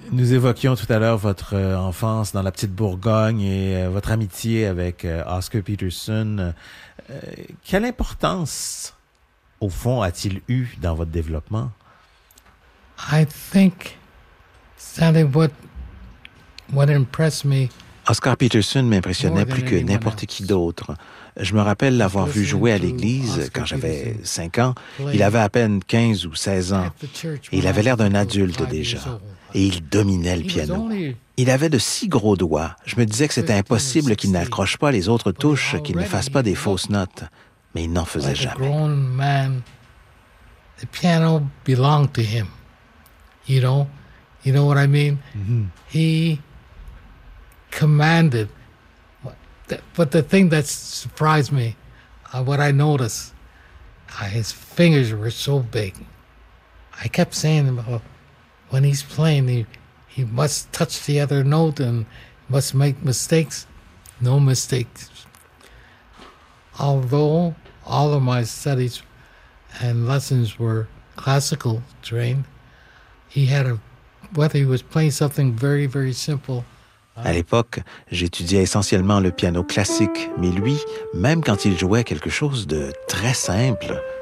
Nous évoquions tout à l'heure votre enfance dans la petite Bourgogne et votre amitié avec Oscar Peterson. Quelle importance, au fond, a-t-il eu dans votre développement? I think something what impressed me. Oscar Peterson m'impressionnait plus que n'importe qui d'autre. Je me rappelle l'avoir vu jouer à l'église quand j'avais 5 ans. Il avait à peine 15 ou 16 ans. Et il avait l'air d'un adulte déjà. Et il dominait le piano. Il avait de si gros doigts. Je me disais que c'était impossible qu'il n'accroche pas les autres touches, qu'il ne fasse pas des fausses notes. Mais il n'en faisait jamais. The piano belonged to him. You know what I mean? Mm-hmm. He commanded. But the thing that surprised me, what I noticed, his fingers were so big. I kept saying, when he's playing, he must touch the other note and must make mistakes. No mistakes. Although all of my studies and lessons were classical trained, whether he was playing something very, very simple. À l'époque, j'étudiais essentiellement le piano classique, mais lui, même quand il jouait quelque chose de très simple,